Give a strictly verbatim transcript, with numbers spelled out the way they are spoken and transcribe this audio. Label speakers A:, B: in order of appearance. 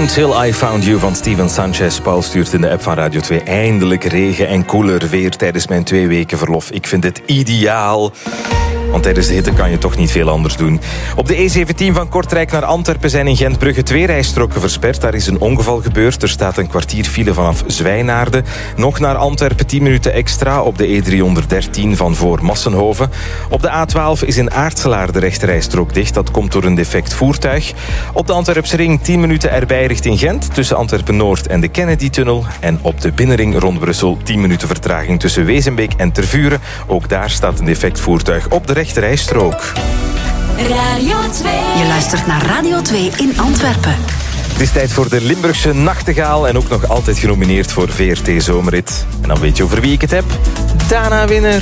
A: Until I Found You van Steven Sanchez. Paul stuurt in de app van Radio twee. Eindelijk regen en koeler weer tijdens mijn twee weken verlof. Ik vind dit ideaal. Want tijdens de hitte kan je toch niet veel anders doen. Op de E zeventien van Kortrijk naar Antwerpen zijn in Gentbrugge twee rijstroken versperd. Daar is een ongeval gebeurd. Er staat een kwartier file vanaf Zwijnaarden. Nog naar Antwerpen tien minuten extra op de E driehonderddertien van voor Massenhoven. Op de A twaalf is in Aartselaar de rechterrijstrook dicht. Dat komt door een defect voertuig. Op de Antwerpse ring tien minuten erbij richting Gent. Tussen Antwerpen-Noord en de Kennedy-tunnel. En op de binnenring rond Brussel tien minuten vertraging tussen Wezenbeek en Tervuren. Ook daar staat een defect voertuig op de rechterrijstrook.
B: Radio twee.
C: Je luistert naar Radio twee in Antwerpen.
A: Het is tijd voor de Limburgse Nachtegaal en ook nog altijd genomineerd voor V R T Zomerrit. En dan weet je over wie ik het heb. Dana Winner.